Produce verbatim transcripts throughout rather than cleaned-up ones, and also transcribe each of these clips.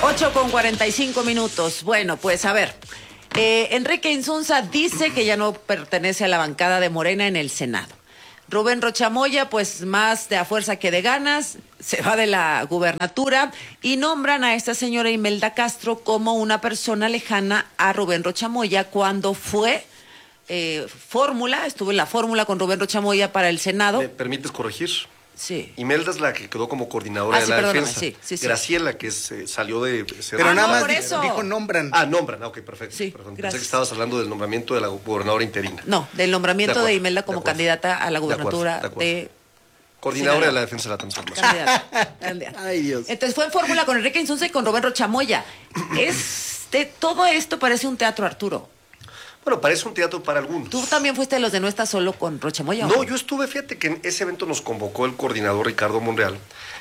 ocho con cuarenta y cinco minutos. Bueno, pues a ver, eh, Enrique Insunza dice que ya no pertenece a la bancada de Morena en el Senado. Rubén Rocha Moya, pues más de a fuerza que de ganas, se va de la gubernatura y nombran a esta señora Imelda Castro como una persona lejana a Rubén Rocha Moya cuando fue eh, fórmula, estuvo en la fórmula con Rubén Rocha Moya para el Senado. ¿Me permites corregir? Sí. Imelda es la que quedó como coordinadora ah, de sí, la perdóname, defensa. Sí, sí, sí. Graciela, que es, eh, salió de ser... Pero ah, nada no, más por dijo, eso. dijo nombran. Ah, nombran, ah, ok, perfecto. Sí, Perdón. gracias. Pensé que estabas hablando del nombramiento de la gobernadora interina. No, del nombramiento de, De acuerdo, Imelda como de acuerdo. candidata a la gubernatura de, acuerdo, de, de coordinadora Sinaloa. de la defensa de la transformación. Candidata, candidata. Ay, Dios. Entonces fue en fórmula con Enrique Insunza y con Rubén Rocha Moya. Este, todo esto parece un teatro, Arturo. Bueno, parece un teatro para algunos. ¿Tú también fuiste de los de No Estás Solo con Rocha Moya? No, yo estuve, fíjate que en ese evento nos convocó el coordinador Ricardo Monreal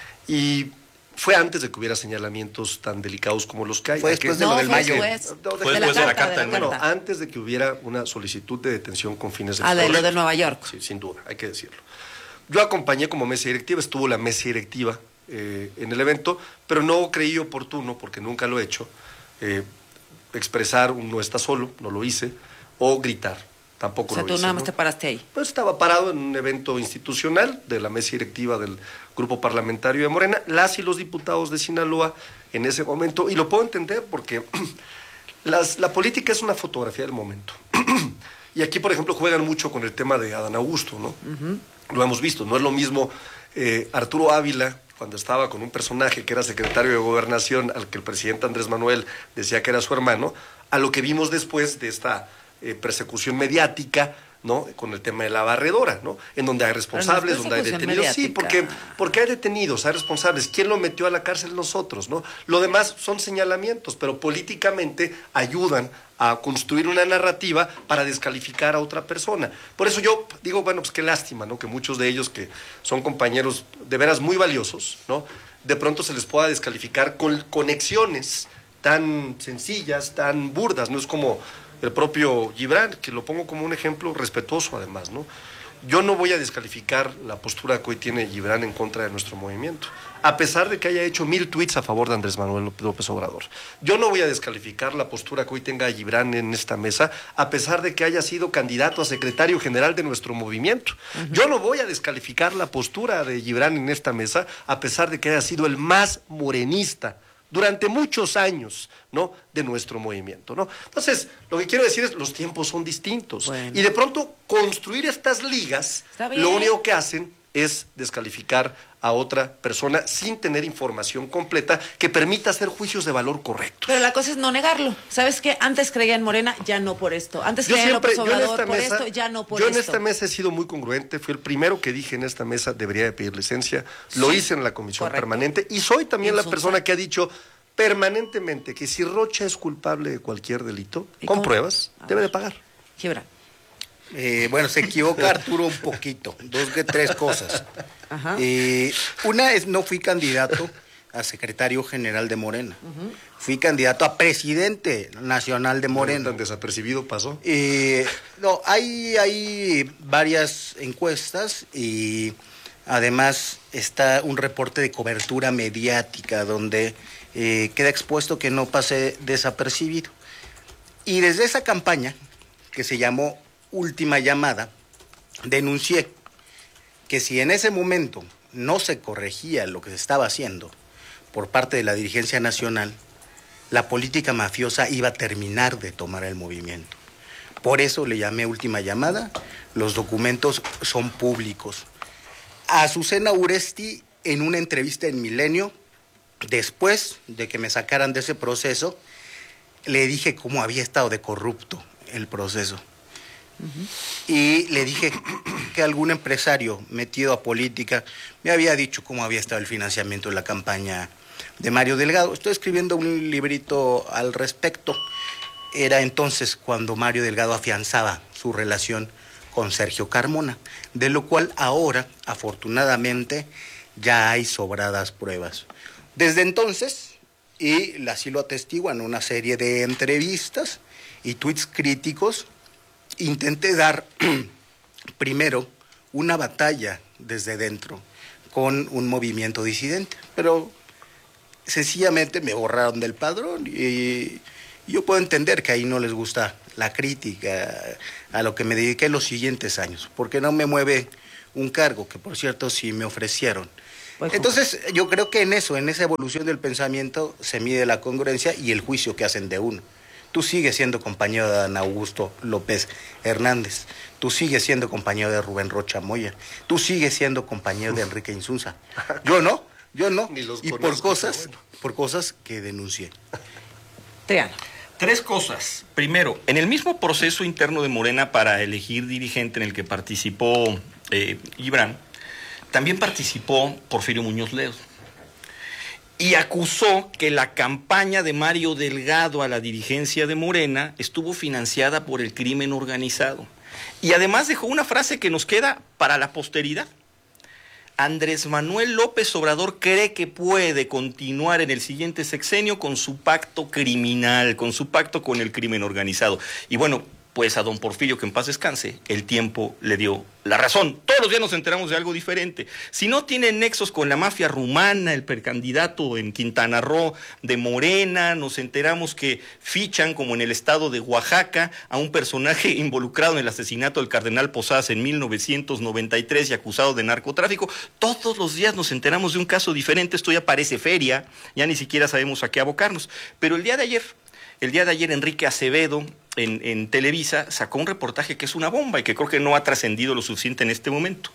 y fue antes de que hubiera señalamientos tan delicados como los que hay. Fue Hay que- después de no, lo del fue mayo. después. No, Fue de la después de la carta, carta, de la No, carta. antes de que hubiera una solicitud de detención con fines de Ah, de lo extorsión. de Nueva York. Sí, sin duda, hay que decirlo. Yo acompañé como mesa directiva, estuvo la mesa directiva eh, en el evento, pero no creí oportuno, porque nunca lo he hecho, eh, expresar un no está solo, no lo hice, o gritar, tampoco O sea, lo tú hice. nada más ¿no? te paraste ahí. Pues estaba parado en un evento institucional de la mesa directiva del grupo parlamentario de Morena, las y los diputados de Sinaloa en ese momento, y lo puedo entender porque las, la política es una fotografía del momento. Y aquí, por ejemplo, juegan mucho con el tema de Adán Augusto, ¿no? Uh-huh. Lo hemos visto, no es lo mismo eh, Arturo Ávila, cuando estaba con un personaje que era secretario de Gobernación, al que el presidente Andrés Manuel decía que era su hermano, a lo que vimos después de esta eh, persecución mediática, ¿no? Con el tema de la barredora, ¿no? En donde hay responsables, no es donde hay detenidos. mediática. Sí, porque, porque hay detenidos, hay responsables. ¿Quién lo metió a la cárcel? Nosotros, ¿no? Lo demás son señalamientos, pero políticamente ayudan a construir una narrativa para descalificar a otra persona. Por eso yo digo, bueno, pues qué lástima, ¿no? Que muchos de ellos que son compañeros de veras muy valiosos, ¿no? De pronto se les pueda descalificar con conexiones tan sencillas, tan burdas, ¿no? Es como el propio Gibran, que lo pongo como un ejemplo respetuoso además, ¿no? Yo no voy a descalificar la postura que hoy tiene Gibran en contra de nuestro movimiento, a pesar de que haya hecho mil tweets a favor de Andrés Manuel López Obrador. Yo no voy a descalificar la postura que hoy tenga Gibran en esta mesa, a pesar de que haya sido candidato a secretario general de nuestro movimiento. Uh-huh. Yo no voy a descalificar la postura de Gibran en esta mesa, a pesar de que haya sido el más morenista durante muchos años, ¿no?, de nuestro movimiento, ¿no? Entonces, lo que quiero decir es, los tiempos son distintos. Bueno. Y de pronto, construir estas ligas, lo único que hacen es descalificar a otra persona sin tener información completa que permita hacer juicios de valor correctos. Pero la cosa es no negarlo. ¿Sabes qué? Antes creía en Morena, ya no por esto. Antes yo creía en siempre, López Obrador yo en esta por mesa, esto, ya no por yo esto. Yo en esta mesa he sido muy congruente. Fui el primero que dije en esta mesa debería de pedir licencia. Lo sí, hice en la comisión correcto. permanente. Y soy también la persona que ha dicho permanentemente que si Rocha es culpable de cualquier delito, con cómo? pruebas, a debe ver. de pagar. Gibran. Eh, bueno, se equivoca Arturo un poquito, dos que tres cosas. Ajá. Eh, una es, no fui candidato a secretario general de Morena, uh-huh. fui candidato a presidente nacional de Morena. ¿Tan desapercibido pasó? Eh, no, hay, hay varias encuestas y además está un reporte de cobertura mediática donde eh, queda expuesto que no pasé desapercibido. Y desde esa campaña, que se llamó Última Llamada, denuncié que si en ese momento no se corregía lo que se estaba haciendo por parte de la dirigencia nacional, la política mafiosa iba a terminar de tomar el movimiento. Por eso le llamé Última Llamada, los documentos son públicos. A Azucena Uresti, en una entrevista en Milenio, después de que me sacaran de ese proceso, le dije cómo había estado de corrupto el proceso. Uh-huh. Y le dije que algún empresario metido a política me había dicho cómo había estado el financiamiento de la campaña de Mario Delgado. Estoy escribiendo un librito al respecto. Era entonces cuando Mario Delgado afianzaba su relación con Sergio Carmona, de lo cual ahora, afortunadamente, ya hay sobradas pruebas. Desde entonces, y así lo atestiguan una serie de entrevistas y tweets críticos, intenté dar primero una batalla desde dentro con un movimiento disidente, pero sencillamente me borraron del padrón y yo puedo entender que ahí no les gusta la crítica a lo que me dediqué los siguientes años, porque no me mueve un cargo, que por cierto sí me ofrecieron. Pues, Entonces yo creo que en eso, en esa evolución del pensamiento se mide la congruencia y el juicio que hacen de uno. Tú sigues siendo compañero de Dan Augusto López Hernández, tú sigues siendo compañero de Rubén Rocha Moya, tú sigues siendo compañero de Enrique Insunza. Yo no, yo no, Ni los y por conozco, cosas, bueno. por cosas que denuncié. Triana. Tres cosas. Primero, en el mismo proceso interno de Morena para elegir dirigente en el que participó eh, Gibran, también participó Porfirio Muñoz Ledo. Y acusó que la campaña de Mario Delgado a la dirigencia de Morena estuvo financiada por el crimen organizado. Y además dejó una frase que nos queda para la posteridad. Andrés Manuel López Obrador cree que puede continuar en el siguiente sexenio con su pacto criminal, con su pacto con el crimen organizado. Y bueno, pues a don Porfirio, que en paz descanse, el tiempo le dio la razón. Todos los días nos enteramos de algo diferente. Si no tiene nexos con la mafia rumana, el precandidato en Quintana Roo de Morena, nos enteramos que fichan, como en el estado de Oaxaca, a un personaje involucrado en el asesinato del cardenal Posadas en mil novecientos noventa y tres y acusado de narcotráfico. Todos los días nos enteramos de un caso diferente. Esto ya parece feria, ya ni siquiera sabemos a qué abocarnos. Pero el día de ayer, el día de ayer Enrique Acevedo, En, en Televisa, sacó un reportaje que es una bomba y que creo que no ha trascendido lo suficiente en este momento.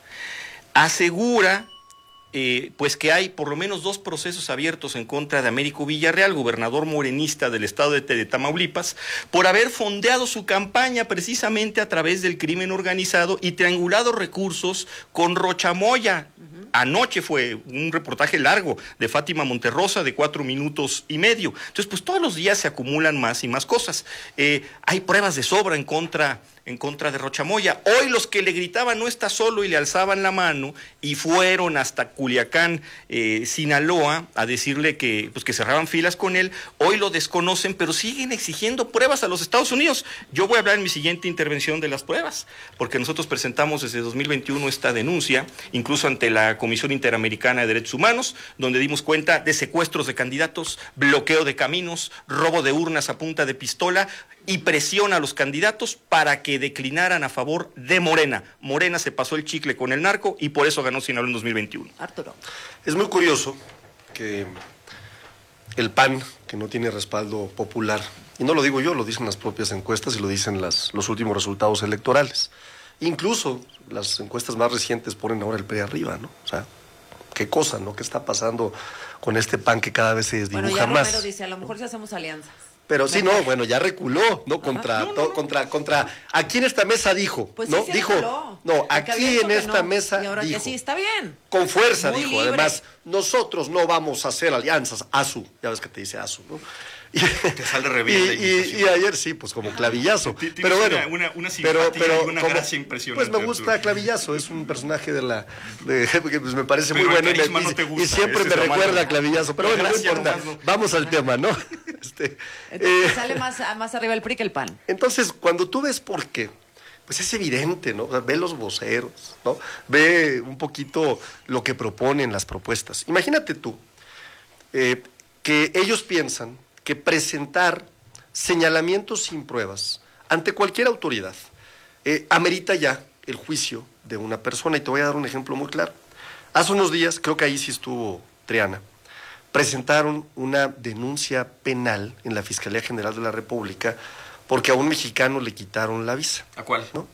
Asegura eh, pues que hay por lo menos dos procesos abiertos en contra de Américo Villarreal, gobernador morenista del estado de, de Tamaulipas, por haber fondeado su campaña precisamente a través del crimen organizado y triangulado recursos con Rocha Moya. Anoche fue un reportaje largo de Fátima Monterrosa de cuatro minutos y medio. Entonces, pues todos los días se acumulan más y más cosas. Eh, hay pruebas de sobra en contra, en contra de Rocha Moya. Hoy los que le gritaban no está solo y le alzaban la mano y fueron hasta Culiacán, eh, Sinaloa, a decirle que, pues, que cerraban filas con él, hoy lo desconocen, pero siguen exigiendo pruebas a los Estados Unidos. Yo voy a hablar en mi siguiente intervención de las pruebas, porque nosotros presentamos desde dos mil veintiuno esta denuncia, incluso ante la Comisión Interamericana de Derechos Humanos, donde dimos cuenta de secuestros de candidatos, bloqueo de caminos, robo de urnas a punta de pistola y presión a los candidatos para que declinaran a favor de Morena. Morena se pasó el chicle con el narco y por eso ganó Sinaloa en dos mil veintiuno. Arturo. Es muy curioso que el P A N, que no tiene respaldo popular, y no lo digo yo, lo dicen las propias encuestas y lo dicen las, los últimos resultados electorales. Incluso las encuestas más recientes ponen ahora el P R I arriba, ¿no? O sea, qué cosa, ¿no? ¿Qué está pasando con este P A N que cada vez se desdibuja Bueno, ya más? Romero dice, a lo mejor si hacemos alianzas. Pero sí, no, bueno, ya reculó, ¿no? Contra, no, no, to- no. contra, contra, aquí en esta mesa dijo, Pues ¿no? sí, sí dijo, reculó. no, Porque había aquí dicho en que esta no, mesa y ahora dijo, que sí, está bien. con fuerza Muy dijo, libre. además, nosotros no vamos a hacer alianzas, ASU, ya ves que te dice ASU, ¿no? Y, Te sale re bien y, la y- imitación. y ayer sí, pues como clavillazo. Ti- tienes Pero bueno, una- una- una pero, simpatía pero y una como- gracia impresionante, Pues me gusta Arturo. clavillazo, es un personaje de la, de, que pues me parece Pero muy el bueno y, carisma me- no te y- gusta, y siempre ese me es lo recuerda malo. a clavillazo, pero La bueno, no gracia importa, nomás no. vamos al tema, ¿no? Este, Entonces eh, sale más, más arriba el P R I que el P A N. entonces, cuando tú ves por qué, pues es evidente, ¿no? O sea, ve los voceros, ¿no? Ve un poquito lo que proponen las propuestas. Imagínate tú eh, que ellos piensan que presentar señalamientos sin pruebas ante cualquier autoridad eh, amerita ya el juicio de una persona. Y te voy a dar un ejemplo muy claro. Hace unos días, creo que ahí sí estuvo Triana, presentaron una denuncia penal en la Fiscalía General de la República porque a un mexicano le quitaron la visa, ¿A cuál? ¿no?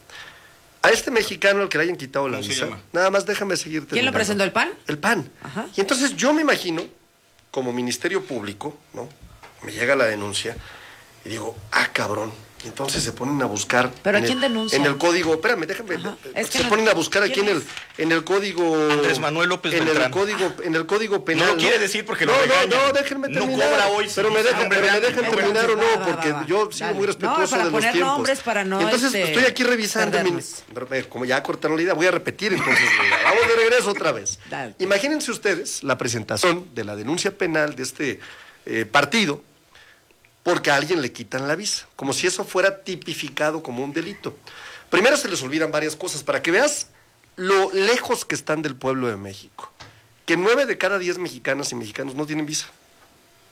A este mexicano al que le hayan quitado la ¿Cómo se visa, llama? nada más déjame seguirte. ¿Quién lo presentó, el P A N? El P A N. Ajá. Y entonces yo me imagino, como Ministerio Público, ¿no? Me llega la denuncia y digo, ah, cabrón. Y entonces se ponen a buscar. ¿Pero a en quién el, denuncia? En el código, espérame, déjame. Ajá. Es que se no- ponen a buscar aquí ¿quién en el, es? en el código. Andrés Manuel López en el Beltrán. código, en el código penal. No lo quiere decir porque no, lo no, regañan. no, déjenme No terminar. cobra hoy, pero sí, me sí, dejan, hombre, pero me real. dejan Bueno, terminar o va, no, va, porque va, va. yo sigo Dale. muy respetuoso No, para de los poner tiempos. nombres, para no, Entonces este, estoy aquí revisando mi, perdernos. eh, como ya cortaron la idea, voy a repetir entonces. Vamos de regreso otra vez. Dale. Imagínense ustedes la presentación de la denuncia penal de este eh, partido porque a alguien le quitan la visa, como si eso fuera tipificado como un delito. Primero se les olvidan varias cosas, para que veas lo lejos que están del pueblo de México, que nueve de cada diez mexicanas y mexicanos no tienen visa,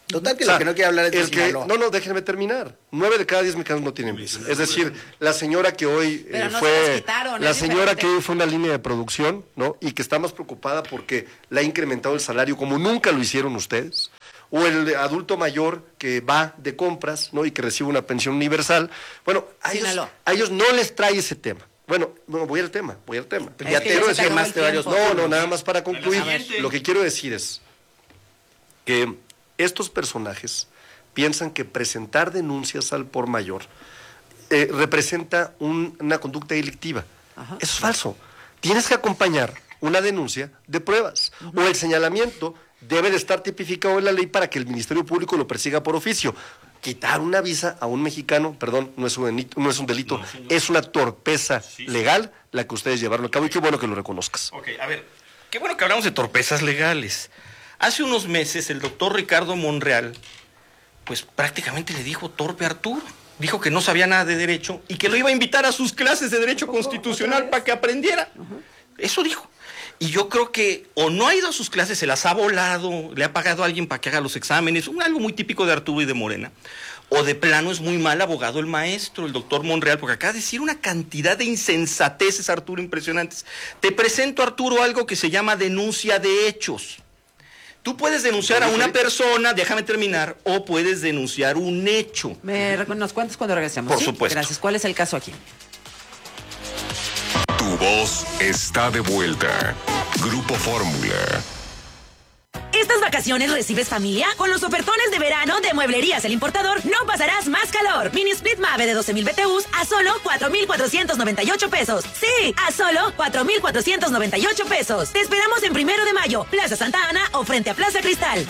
Total, que O sea, lo que no quiere hablar es de el que, Sinaloa. No, no, déjenme terminar. Nueve de cada diez mexicanos no tienen visa. Es decir, la señora que hoy Pero eh, no se fue... las quitaron, la es señora diferente. que hoy fue una línea de producción, ¿no? Y que está más preocupada porque le ha incrementado el salario como nunca lo hicieron ustedes. O el adulto mayor que va de compras, ¿no? Y que recibe una pensión universal. Bueno, a ellos, Sinaloa. a ellos no les trae ese tema. Bueno, bueno, voy al tema, voy al tema. Pero ya que te ya lo se te acabó quemaste el varios... tiempo. No, no, nada más para concluir. siguiente. Lo que quiero decir es que estos personajes piensan que presentar denuncias al por mayor eh, representa un- una conducta delictiva. Ajá. Eso es falso. Tienes que acompañar una denuncia de pruebas. O el señalamiento debe de estar tipificado en la ley para que el Ministerio Público lo persiga por oficio. Quitar una visa a un mexicano, perdón, no es un delito, no es, un delito, No, señor. es una torpeza Sí, sí. legal la que ustedes llevaron a cabo y qué bueno que lo reconozcas. Ok, a ver, qué bueno que hablamos de torpezas legales. Hace unos meses el doctor Ricardo Monreal, pues prácticamente le dijo torpe a Arturo. Dijo que no sabía nada de derecho y que lo iba a invitar a sus clases de derecho constitucional para que aprendiera. Eso dijo. Y yo creo que o no ha ido a sus clases, se las ha volado, le ha pagado a alguien para que haga los exámenes, un- algo muy típico de Arturo y de Morena. O de plano es muy mal abogado el maestro, el doctor Monreal, porque acaba de decir una cantidad de insensateces, Arturo, impresionantes. Te presento, Arturo, algo que se llama denuncia de hechos. Tú puedes denunciar a una persona, déjame terminar, o puedes denunciar un hecho. ¿Me recu- nos cuentas cuando regresemos? Por ¿sí? supuesto. Gracias. ¿Cuál es el caso aquí? Tu voz está de vuelta. Grupo Fórmula. ¿Estas vacaciones recibes familia? Con los ofertones de verano de Mueblerías El Importador no pasarás más calor. Mini Split Mave de doce mil B T Us a solo cuatro mil cuatrocientos noventa y ocho pesos. Sí, a solo cuatro mil cuatrocientos noventa y ocho pesos. Te esperamos en Primero de Mayo, Plaza Santa Ana o frente a Plaza Cristal.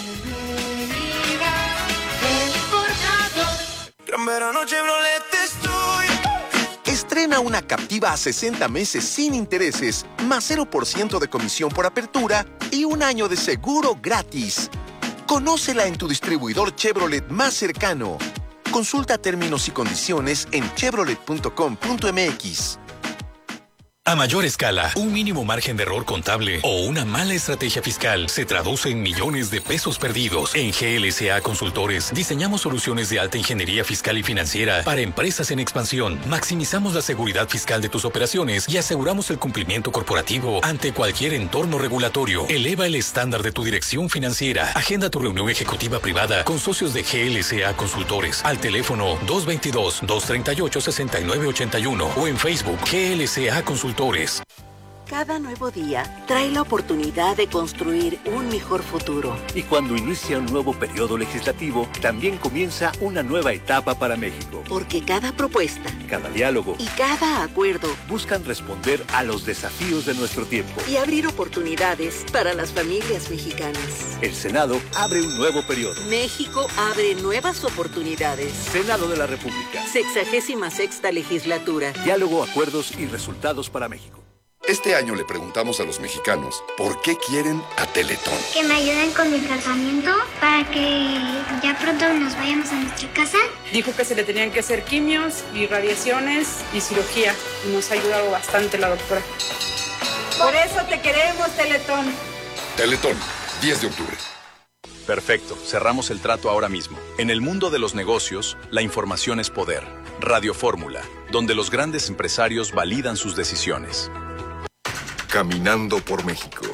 Gran verano Chevrolet estoy. Estrena una Captiva a sesenta meses sin intereses, más cero por ciento de comisión por apertura y un año de seguro gratis. Conócela en tu distribuidor Chevrolet más cercano. Consulta términos y condiciones en chevrolet punto com punto m x. A mayor escala, un mínimo margen de error contable o una mala estrategia fiscal se traduce en millones de pesos perdidos. En G L C A Consultores diseñamos soluciones de alta ingeniería fiscal y financiera para empresas en expansión. Maximizamos la seguridad fiscal de tus operaciones y aseguramos el cumplimiento corporativo ante cualquier entorno regulatorio. Eleva el estándar de tu dirección financiera. Agenda tu reunión ejecutiva privada con socios de G L C A Consultores al teléfono dos veintidós, dos treinta y ocho, sesenta y nueve ochenta y uno o en Facebook G L C A Consultores. Cada nuevo día trae la oportunidad de construir un mejor futuro. Y cuando inicia un nuevo periodo legislativo, también comienza una nueva etapa para México. Porque cada propuesta Cada diálogo y cada acuerdo buscan responder a los desafíos de nuestro tiempo. y abrir oportunidades para las familias mexicanas. El Senado abre un nuevo periodo. México abre nuevas oportunidades. Senado de la República. Sexagésima sexta legislatura. Diálogo, acuerdos y resultados para México. Este año le preguntamos a los mexicanos por qué quieren a Teletón. Que me ayuden con mi tratamiento para que ya pronto nos vayamos a nuestra casa. Dijo que se le tenían que hacer quimios y radiaciones y cirugía. Y nos ha ayudado bastante la doctora. Por eso te queremos, Teletón. Teletón, diez de octubre. Perfecto, cerramos el trato ahora mismo. En el mundo de los negocios, la información es poder. Radio Fórmula, donde los grandes empresarios validan sus decisiones. Caminando por México.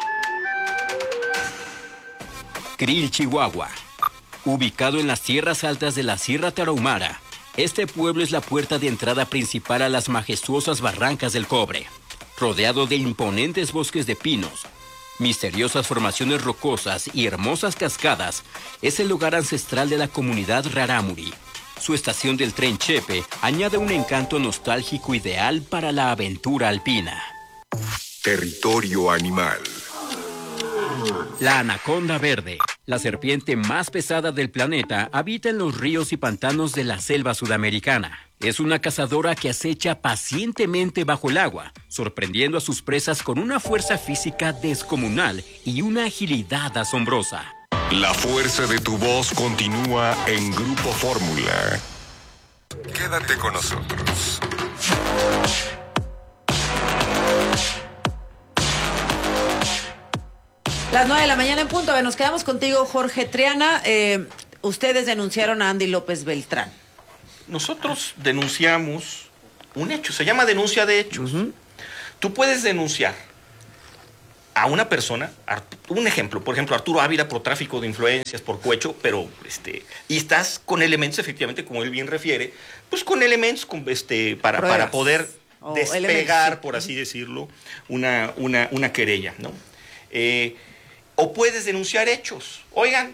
Krill, Chihuahua. Ubicado en las tierras altas de la Sierra Tarahumara, este pueblo es la puerta de entrada principal a las majestuosas barrancas del Cobre. Rodeado de imponentes bosques de pinos, misteriosas formaciones rocosas y hermosas cascadas, es el lugar ancestral de la comunidad Rarámuri. Su estación del tren Chepe añade un encanto nostálgico ideal para la aventura alpina. Territorio animal. La anaconda verde, la serpiente más pesada del planeta, habita en los ríos y pantanos de la selva sudamericana. Es una cazadora que acecha pacientemente bajo el agua, sorprendiendo a sus presas con una fuerza física descomunal y una agilidad asombrosa. La fuerza de tu voz continúa en Grupo Fórmula. Quédate con nosotros. Las nueve de la mañana en punto. A ver, nos quedamos contigo, Jorge Triana. Eh, ustedes denunciaron a Andy López Beltrán. Nosotros denunciamos un hecho, se llama denuncia de hechos. Uh-huh. Tú puedes denunciar a una persona, un ejemplo, por ejemplo, Arturo Ávila por tráfico de influencias, por cohecho, pero este, y estás con elementos, efectivamente, como él bien refiere, pues con elementos con, este, para, para poder o despegar, elementos, por así decirlo, una, una, una querella, ¿no? Eh, o puedes denunciar hechos. Oigan,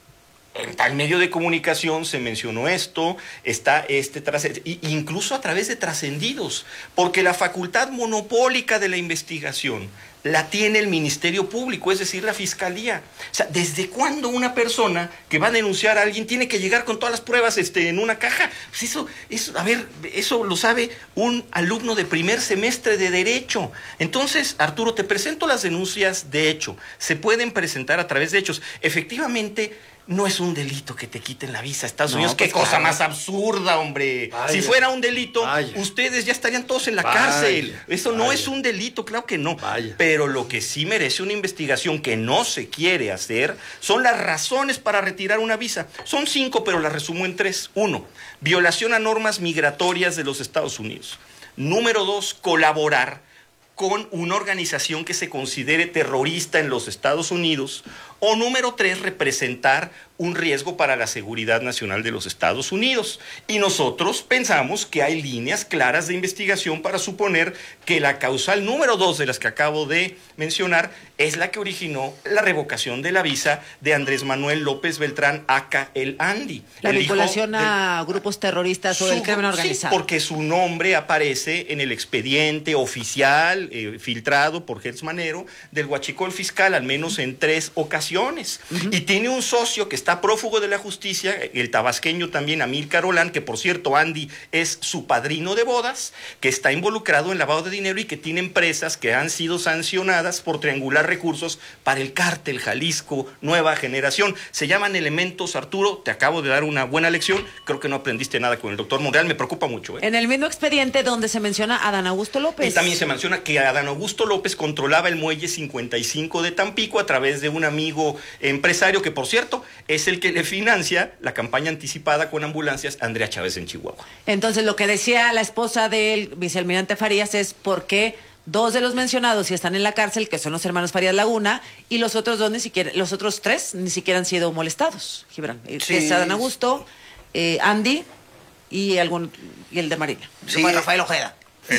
en tal medio de comunicación se mencionó esto, está este trascendido, incluso a través de trascendidos, porque la facultad monopólica de la investigación la tiene el Ministerio Público, es decir, la Fiscalía. O sea, ¿desde cuándo una persona que va a denunciar a alguien tiene que llegar con todas las pruebas este, en una caja? Pues eso, eso, a ver, eso lo sabe un alumno de primer semestre de Derecho. Entonces, Arturo, te presento las denuncias de hecho. Se pueden presentar a través de hechos. Efectivamente, no es un delito que te quiten la visa a Estados no, Unidos. Pues, ¡qué claro. cosa más absurda, hombre! Vaya. Si fuera un delito, Vaya. ustedes ya estarían todos en la Vaya. cárcel. Eso Vaya. no es un delito, claro que no. Vaya. Pero lo que sí merece una investigación que no se quiere hacer son las razones para retirar una visa. Son cinco, pero las resumo en tres. Uno, violación a normas migratorias de los Estados Unidos. Número dos, colaborar con una organización que se considere terrorista en los Estados Unidos. O número tres, representar un riesgo para la seguridad nacional de los Estados Unidos. Y nosotros pensamos que hay líneas claras de investigación para suponer que la causal número dos de las que acabo de mencionar es la que originó la revocación de la visa de Andrés Manuel López Beltrán, aka el Andy. La el vinculación a del, grupos terroristas o del crimen organizado. Sí, porque su nombre aparece en el expediente oficial eh, filtrado por Gertz Manero del huachicol fiscal, al menos en tres ocasiones. Uh-huh. Y tiene un socio que está prófugo de la justicia, el tabasqueño también, Amílcar Olán, que por cierto, Andy es su padrino de bodas, que está involucrado en lavado de dinero y que tiene empresas que han sido sancionadas por triangular recursos para el cártel Jalisco Nueva Generación. Se llaman elementos, Arturo, te acabo de dar una buena lección, creo que no aprendiste nada con el doctor Monreal, me preocupa mucho. ¿eh? En el mismo expediente donde se menciona a Adán Augusto López. Y también se menciona que Adán Augusto López controlaba el muelle cincuenta y cinco de Tampico a través de un amigo empresario que, por cierto, es el que le financia la campaña anticipada con ambulancias a Andrea Chávez en Chihuahua. Entonces, lo que decía la esposa del vicealmirante Farías es por qué dos de los mencionados sí están en la cárcel, que son los hermanos Farías Laguna, y los otros dos ni siquiera, los otros tres ni siquiera han sido molestados, Gibran. Sí. Es Adán Augusto, eh, Andy y algún y el de Marina. Sí. Rafael Ojeda.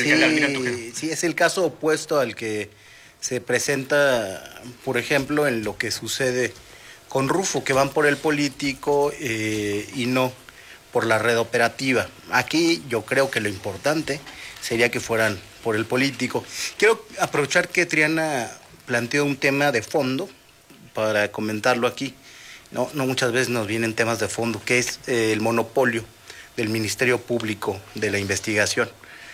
Sí, sí, es el caso opuesto al que se presenta, por ejemplo, en lo que sucede con Rufo, que van por el político eh, y no por la red operativa. Aquí yo creo que lo importante sería que fueran por el político. Quiero aprovechar que Triana planteó un tema de fondo para comentarlo aquí. No, no muchas veces nos vienen temas de fondo, que es eh, el monopolio del Ministerio Público de la investigación.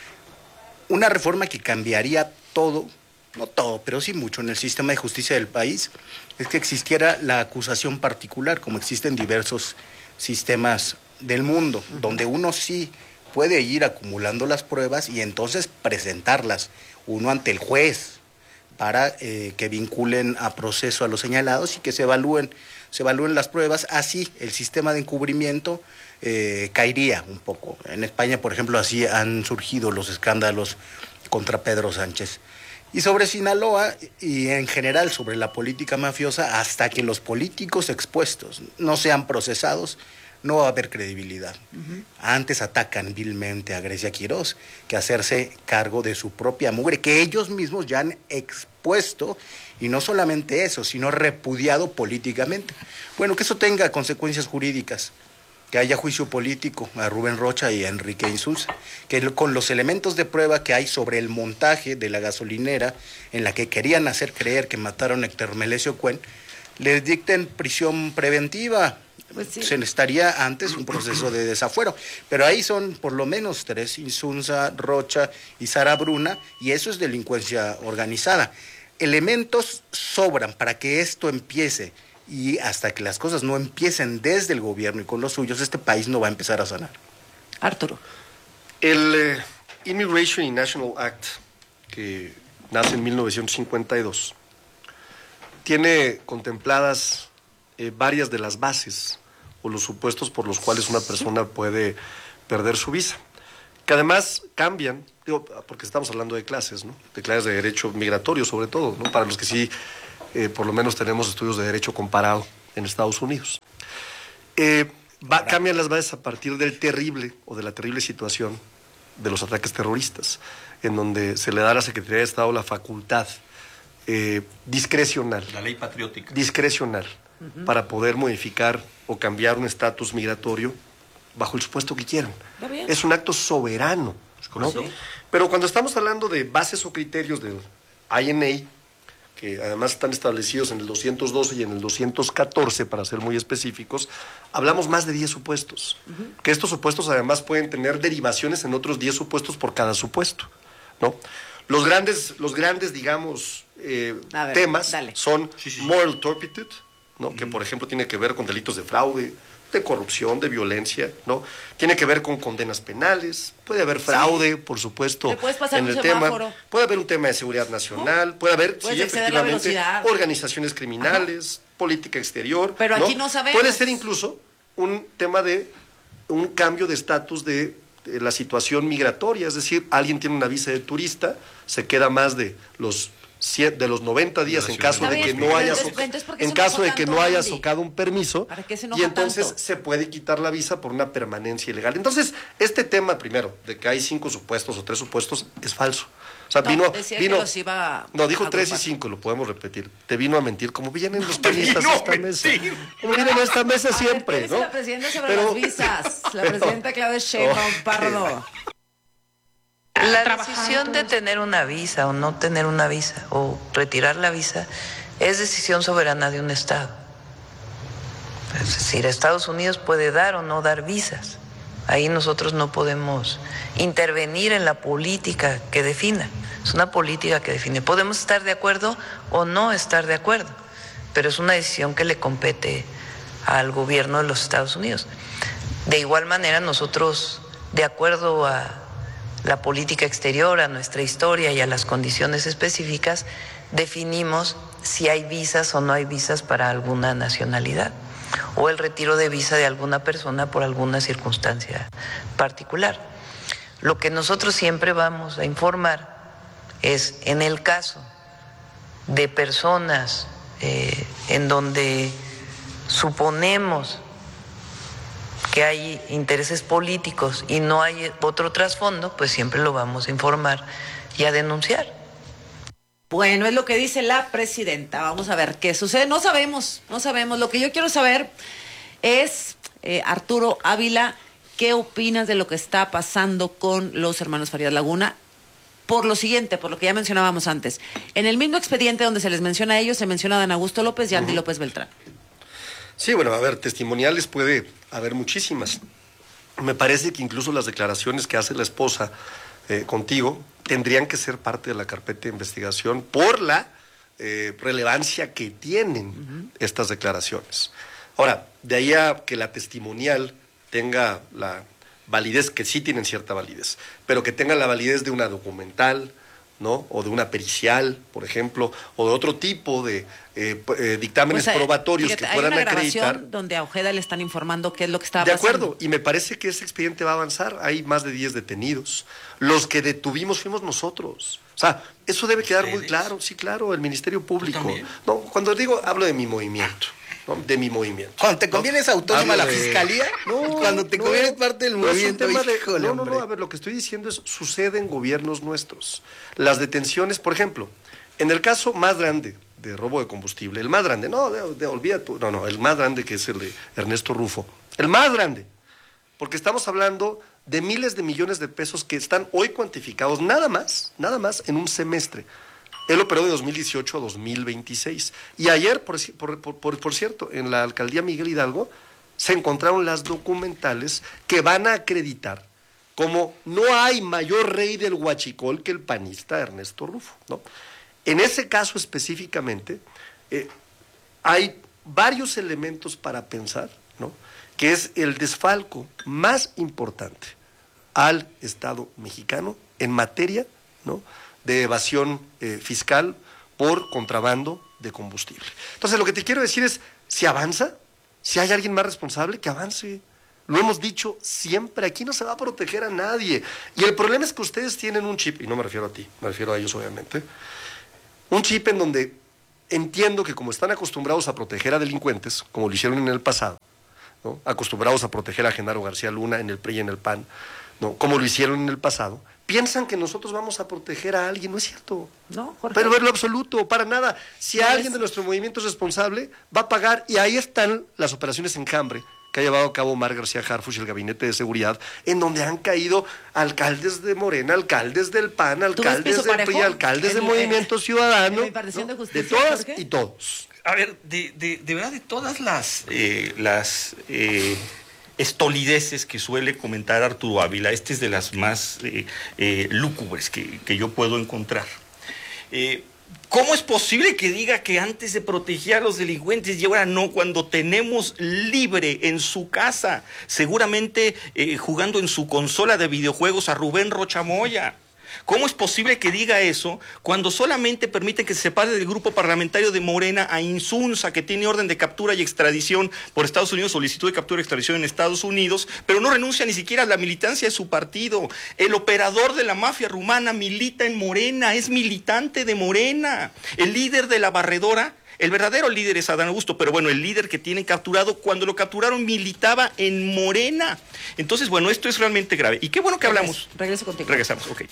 Una reforma que cambiaría todo, no todo, pero sí mucho en el sistema de justicia del país, es que existiera la acusación particular, como existen diversos sistemas del mundo, uh-huh. donde uno sí puede ir acumulando las pruebas y entonces presentarlas, uno ante el juez, para eh, que vinculen a proceso a los señalados y que se evalúen, se evalúen las pruebas. Así el sistema de encubrimiento eh, caería un poco. En España, por ejemplo, así han surgido los escándalos contra Pedro Sánchez. Y sobre Sinaloa y en general sobre la política mafiosa, hasta que los políticos expuestos no sean procesados, no va a haber credibilidad. Uh-huh. Antes atacan vilmente a Grecia Quirós que hacerse cargo de su propia mugre, que ellos mismos ya han expuesto, y no solamente eso, sino repudiado políticamente. Bueno, que eso tenga consecuencias jurídicas, que haya juicio político a Rubén Rocha y a Enrique Insulza, que con los elementos de prueba que hay sobre el montaje de la gasolinera en la que querían hacer creer que mataron a Héctor Melesio Cuen, les dicten prisión preventiva. Pues sí. Se necesitaría antes un proceso de desafuero, pero ahí son por lo menos tres, Insunza, Rocha y Sara Bruna, y eso es delincuencia organizada. Elementos sobran para que esto empiece, y hasta que las cosas no empiecen desde el gobierno y con los suyos, este país no va a empezar a sanar. Arturo. El eh, Immigration and National Act, que nace en mil novecientos cincuenta y dos, tiene contempladas eh, varias de las bases o los supuestos por los cuales una persona puede perder su visa, que además cambian, digo, porque estamos hablando de clases, ¿no? De clases de derecho migratorio sobre todo, ¿no? Para los que sí, eh, por lo menos tenemos estudios de derecho comparado en Estados Unidos. Eh, va, cambian las bases a partir del terrible o de la terrible situación de los ataques terroristas, en donde se le da a la Secretaría de Estado la facultad eh, discrecional. La ley patriótica. Discrecional, uh-huh. para poder modificar o cambiar un estatus migratorio bajo el supuesto que quieran. Es un acto soberano, ¿no? Sí. Pero cuando estamos hablando de bases o criterios del I N A, que además están establecidos en el doscientos doce y en el doscientos catorce, para ser muy específicos, hablamos más de diez supuestos. Uh-huh. Que estos supuestos además pueden tener derivaciones en otros diez supuestos por cada supuesto, ¿no? Los grandes, los grandes digamos, eh, ver, temas dale. son sí, sí, sí. moral turpitude, ¿no? Uh-huh. Que por ejemplo tiene que ver con delitos de fraude, de corrupción, de violencia, ¿no? Tiene que ver con condenas penales, puede haber fraude, sí. por supuesto, en el tema, puede haber un tema de seguridad nacional, ¿no? puede haber, sí, efectivamente, organizaciones criminales, ajá. política exterior, pero ¿no? aquí no sabemos. Puede ser incluso un tema de un cambio de estatus de, de la situación migratoria, es decir, alguien tiene una visa de turista, se queda más de los de los noventa días en caso de que no haya en caso de que no haya socado un permiso y entonces tanto? se puede quitar la visa por una permanencia ilegal. Entonces, este tema primero de que hay cinco supuestos o tres supuestos es falso. O sea, no, vino, vino los iba no, dijo tres y cinco, lo podemos repetir. Te vino a mentir, como vienen los panistas a esta mesa. Como vienen a esta mesa siempre, ¿no? La presidenta sobre pero, las visas, la presidenta Claudia Sheinbaum Pardo. La decisión de tener una visa o no tener una visa o retirar la visa es decisión soberana de un Estado. Es decir, Estados Unidos puede dar o no dar visas. Ahí nosotros no podemos intervenir en la política que defina. Es una política que define. Podemos estar de acuerdo o no estar de acuerdo, pero es una decisión que le compete al gobierno de los Estados Unidos. De igual manera, nosotros, de acuerdo a la política exterior, a nuestra historia y a las condiciones específicas, definimos si hay visas o no hay visas para alguna nacionalidad o el retiro de visa de alguna persona por alguna circunstancia particular. Lo que nosotros siempre vamos a informar es en el caso de personas eh, en donde suponemos que hay intereses políticos y no hay otro trasfondo, pues siempre lo vamos a informar y a denunciar. Bueno, es lo que dice la presidenta. Vamos a ver qué sucede. No sabemos, no sabemos. Lo que yo quiero saber es, eh, Arturo Ávila, ¿qué opinas de lo que está pasando con los hermanos Farías Laguna? Por lo siguiente, por lo que ya mencionábamos antes. En el mismo expediente donde se les menciona a ellos, se menciona a Dan Augusto López y a Andy uh-huh. López Beltrán. Sí, bueno, a ver, testimoniales puede haber muchísimas. Me parece que incluso las declaraciones que hace la esposa eh, contigo tendrían que ser parte de la carpeta de investigación por la eh, relevancia que tienen uh-huh. estas declaraciones. Ahora, de ahí a que la testimonial tenga la validez, que sí tienen cierta validez, pero que tenga la validez de una documental, ¿no? O de una pericial, por ejemplo, o de otro tipo de eh, eh, dictámenes pues, probatorios fíjate, que puedan acreditar. Hay una grabación donde a Ojeda le están informando qué es lo que está pasando. De acuerdo, y me parece que ese expediente va a avanzar. Hay más de diez detenidos. Los que detuvimos fuimos nosotros. O sea, eso debe quedar muy claro. Sí, claro, el Ministerio Público. No, cuando digo, hablo de mi movimiento. ¿No? De mi movimiento. Cuando te conviene ¿no? es autónoma hablo la de... fiscalía, no, cuando te no, conviene es parte del no movimiento. Es de... Híjole, no, no, no, a ver, lo que estoy diciendo es, sucede en gobiernos nuestros. Las detenciones, por ejemplo, en el caso más grande de robo de combustible, el más grande, no, de, de, olvídate, no, no, el más grande que es el de Ernesto Rufo, el más grande, porque estamos hablando de miles de millones de pesos que están hoy cuantificados, nada más, nada más en un semestre. Él operó de dos mil dieciocho a dos mil veintiséis. Y ayer, por, por, por, por cierto, en la alcaldía Miguel Hidalgo, se encontraron las documentales que van a acreditar como no hay mayor rey del huachicol que el panista Ernesto Rufo, ¿no? En ese caso específicamente, eh, hay varios elementos para pensar, ¿no? Que es el desfalco más importante al Estado mexicano en materia, ¿no? de evasión eh, fiscal por contrabando de combustible. Entonces, lo que te quiero decir es, si avanza, si hay alguien más responsable, que avance. Lo hemos dicho siempre, aquí no se va a proteger a nadie. Y el problema es que ustedes tienen un chip, y no me refiero a ti, me refiero a ellos obviamente, un chip en donde entiendo que como están acostumbrados a proteger a delincuentes, como lo hicieron en el pasado, ¿no? Acostumbrados a proteger a Genaro García Luna en el P R I y en el P A N, ¿no? Como lo hicieron en el pasado, piensan que nosotros vamos a proteger a alguien. No es cierto. No, Jorge. Pero en lo absoluto, para nada. Si No alguien es... de nuestro movimiento es responsable, va a pagar, y ahí están las operaciones Enjambre que ha llevado a cabo Omar García Harfuch y el Gabinete de Seguridad, en donde han caído alcaldes de Morena, alcaldes del P A N, alcaldes del P R I, alcaldes de Movimiento Ciudadano, ¿no? De todas y todos. A ver, de, de, de verdad, de todas las, eh, las eh, estolideces que suele comentar Arturo Ávila, esta es de las más eh, eh, lúgubres que, que yo puedo encontrar. Eh, ¿Cómo es posible que diga que antes se protegía a los delincuentes y ahora no, cuando tenemos libre en su casa, seguramente eh, jugando en su consola de videojuegos, a Rubén Rocha Moya? ¿Cómo es posible que diga eso cuando solamente permite que se separe del grupo parlamentario de Morena a Insunza, que tiene orden de captura y extradición por Estados Unidos, solicitud de captura y extradición en Estados Unidos, pero no renuncia ni siquiera a la militancia de su partido? El operador de la mafia rumana milita en Morena, es militante de Morena. El líder de la barredora, el verdadero líder es Adán Augusto, pero bueno, el líder que tienen capturado, cuando lo capturaron militaba en Morena. Entonces, bueno, esto es realmente grave. Y qué bueno que hablamos. Regreso contigo. Regresamos, ok.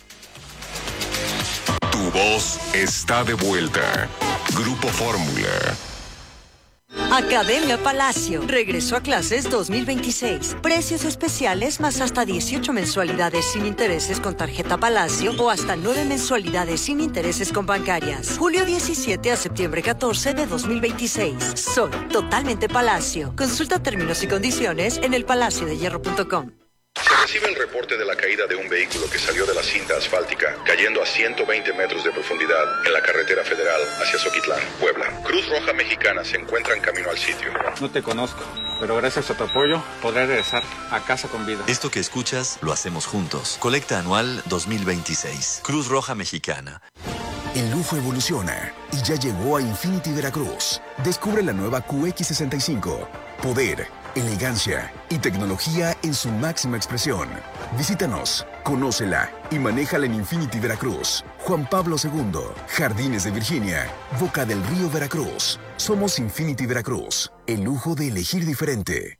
Tu voz está de vuelta. Grupo Fórmula. Academia Palacio. Regreso a clases dos mil veintiséis. Precios especiales más hasta dieciocho mensualidades sin intereses con tarjeta Palacio o hasta nueve mensualidades sin intereses con bancarias. Julio diecisiete a septiembre catorce de dos mil veintiséis. Soy totalmente Palacio. Consulta términos y condiciones en el palacio de hierro punto com. Se recibe el reporte de la caída de un vehículo que salió de la cinta asfáltica, cayendo a ciento veinte metros de profundidad en la carretera federal hacia Zoquitlán, Puebla. Cruz Roja Mexicana se encuentra en camino al sitio. No te conozco, pero gracias a tu apoyo podré regresar a casa con vida. Esto que escuchas lo hacemos juntos. Colecta anual dos mil veintiséis. Cruz Roja Mexicana. El lujo evoluciona y ya llegó a Infinity Veracruz. Descubre la nueva Q X sesenta y cinco. Poder, elegancia y tecnología en su máxima expresión. Visítanos, conócela y manéjala en Infinity Veracruz. Juan Pablo segundo, Jardines de Virginia, Boca del Río Veracruz. Somos Infinity Veracruz, el lujo de elegir diferente.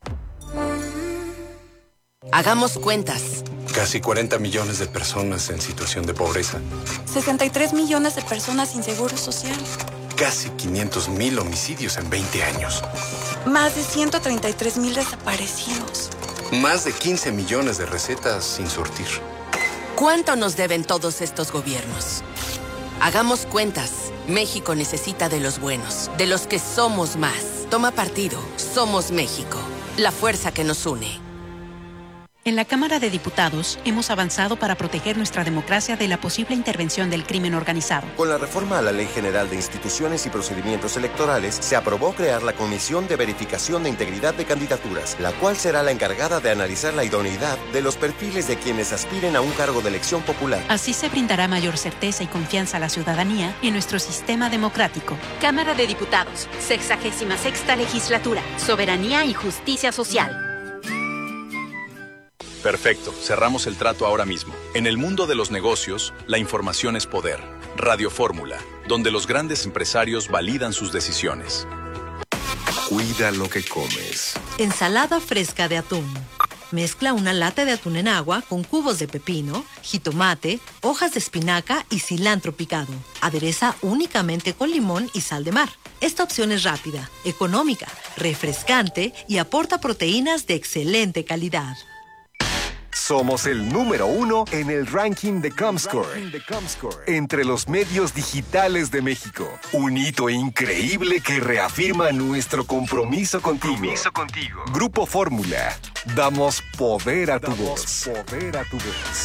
Hagamos cuentas. Casi cuarenta millones de personas en situación de pobreza. sesenta y tres millones de personas sin seguro social. Casi quinientos mil homicidios en veinte años. Más de ciento treinta y tres mil desaparecidos. Más de quince millones de recetas sin surtir. ¿Cuánto nos deben todos estos gobiernos? Hagamos cuentas. México necesita de los buenos, de los que somos más. Toma partido. Somos México. La fuerza que nos une. En la Cámara de Diputados hemos avanzado para proteger nuestra democracia de la posible intervención del crimen organizado. Con la reforma a la Ley General de Instituciones y Procedimientos Electorales, se aprobó crear la Comisión de Verificación de Integridad de Candidaturas, la cual será la encargada de analizar la idoneidad de los perfiles de quienes aspiren a un cargo de elección popular. Así se brindará mayor certeza y confianza a la ciudadanía en nuestro sistema democrático. Cámara de Diputados, sexagésima sexta legislatura, soberanía y justicia social. Perfecto, cerramos el trato ahora mismo. En el mundo de los negocios, la información es poder. Radio Fórmula, donde los grandes empresarios validan sus decisiones. Cuida lo que comes. Ensalada fresca de atún. Mezcla una lata de atún en agua con cubos de pepino, jitomate, hojas de espinaca y cilantro picado. Adereza únicamente con limón y sal de mar. Esta opción es rápida, económica, refrescante y aporta proteínas de excelente calidad. Somos el número uno en el ranking de Comscore, entre los medios digitales de México. Un hito increíble que reafirma nuestro compromiso contigo. Compromiso contigo. Grupo Fórmula. Damos poder a tu voz. Poder a tu voz.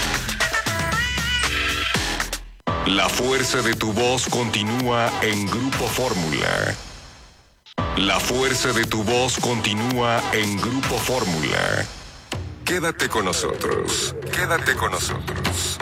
La fuerza de tu voz continúa en Grupo Fórmula. La fuerza de tu voz continúa en Grupo Fórmula. Quédate con nosotros. Quédate con nosotros.